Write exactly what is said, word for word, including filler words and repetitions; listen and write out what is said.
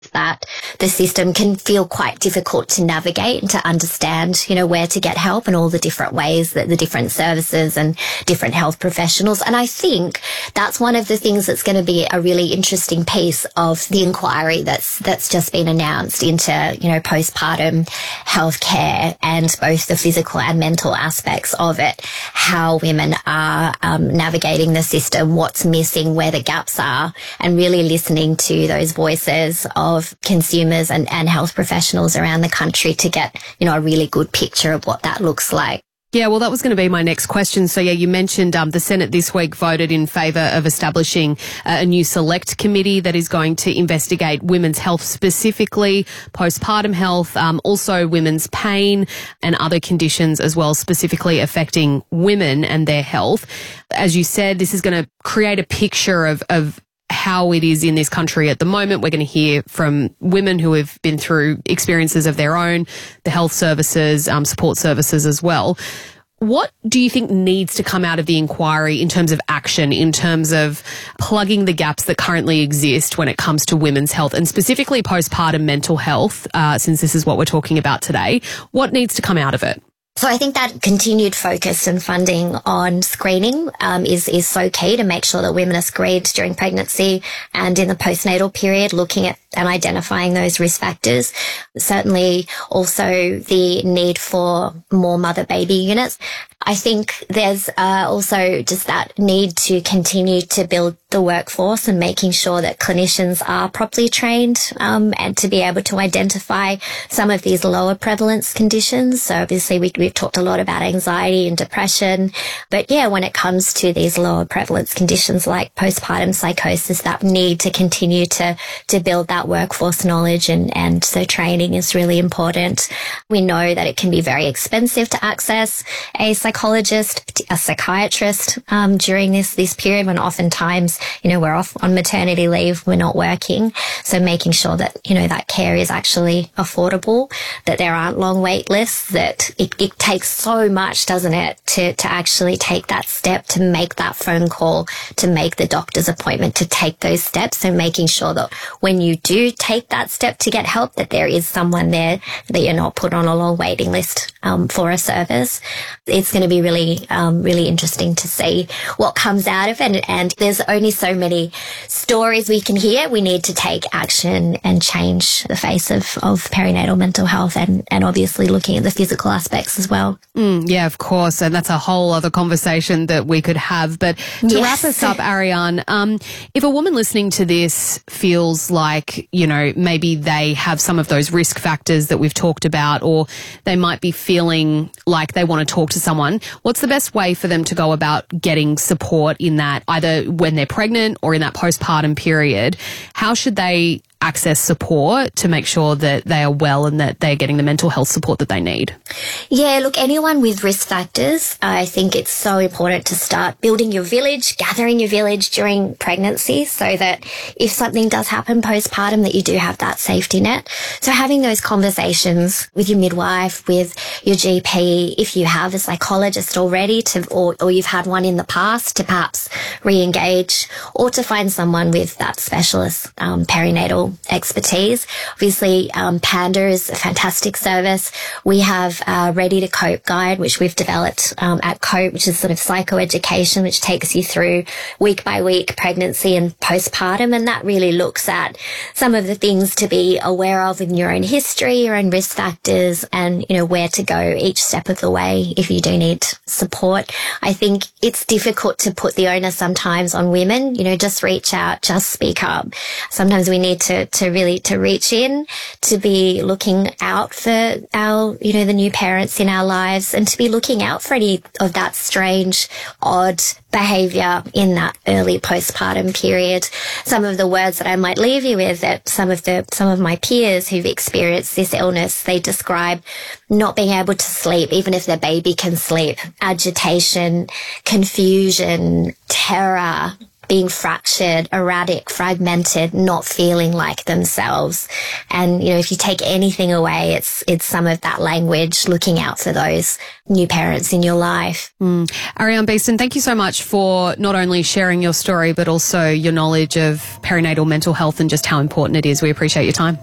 that the system can feel quite difficult to navigate and to understand, you know, where to get help and all the different ways that the different services and different health professionals. And I think that's one of the things that's going to be a really interesting piece of the inquiry that's that's just been announced into, you know, postpartum healthcare and both the physical and mental aspects of it, how women are um, navigating the system, what's missing, where the gaps are, and really listening to those voices of of consumers and, and health professionals around the country to get, you know, a really good picture of what that looks like. Yeah, well, that was going to be my next question. So, yeah, you mentioned um, the Senate this week voted in favour of establishing uh, a new select committee that is going to investigate women's health specifically, postpartum health, um, also women's pain and other conditions as well, specifically affecting women and their health. As you said, this is going to create a picture of, of how it is in this country at the moment. We're going to hear from women who have been through experiences of their own, the health services, um, support services as well. What do you think needs to come out of the inquiry in terms of action, in terms of plugging the gaps that currently exist when it comes to women's health and specifically postpartum mental health, uh, since this is what we're talking about today? What needs to come out of it? So I think that continued focus and funding on screening um, is, is so key to make sure that women are screened during pregnancy and in the postnatal period, looking at and identifying those risk factors. Certainly also the need for more mother-baby units. I think there's uh, also just that need to continue to build the workforce and making sure that clinicians are properly trained um, and to be able to identify some of these lower prevalence conditions. So obviously we, we've talked a lot about anxiety and depression, but yeah, when it comes to these lower prevalence conditions like postpartum psychosis, that need to continue to, to build that workforce knowledge and, and so training is really important. We know that it can be very expensive to access a psychologist, a psychiatrist um, during this, this period when oftentimes, you know, we're off on maternity leave, we're not working. So making sure that, you know, that care is actually affordable, that there aren't long wait lists, that it, it takes so much, doesn't it, to, to actually take that step, to make that phone call, to make the doctor's appointment, to take those steps, and making sure that when you do take that step to get help, that there is someone there, that you're not put on a long waiting list um, for a service. It's going to be really, um, really interesting to see what comes out of it. And there's only so many stories we can hear. We need to take action and change the face of, of perinatal mental health and, and obviously looking at the physical aspects as well. Mm, yeah, of course. And that's a whole other conversation that we could have. But to yes. wrap us up, Ariane, um, if a woman listening to this feels like, you know, maybe they have some of those risk factors that we've talked about, or they might be feeling like they want to talk to someone, what's the best way for them to go about getting support in that, either when they're pregnant or in that postpartum period? How should they access support to make sure that they are well and that they're getting the mental health support that they need? Yeah, look, anyone with risk factors, I think it's so important to start building your village, gathering your village during pregnancy so that if something does happen postpartum, that you do have that safety net. So having those conversations with your midwife, with your G P, if you have a psychologist already to, or, or you've had one in the past, to perhaps re-engage, or to find someone with that specialist um, perinatal expertise. Obviously, um, Panda is a fantastic service. We have a Ready to Cope guide, which we've developed um, at Cope, which is sort of psychoeducation, which takes you through week by week pregnancy and postpartum. And that really looks at some of the things to be aware of in your own history, your own risk factors, and, you know, where to go each step of the way if you do need support. I think it's difficult to put the onus sometimes on women, you know, just reach out, just speak up. Sometimes we need to to really to reach in, to be looking out for our, you know, the new parents in our lives, and to be looking out for any of that strange, odd behaviour in that early postpartum period. Some of the words that I might leave you with, that some of the some of my peers who've experienced this illness, they describe not being able to sleep, even if their baby can sleep, agitation, confusion, terror, being fractured, erratic, fragmented, not feeling like themselves. And, you know, if you take anything away, it's it's some of that language, looking out for those new parents in your life. Mm. Ariane Beeston, thank you so much for not only sharing your story, but also your knowledge of perinatal mental health and just how important it is. We appreciate your time.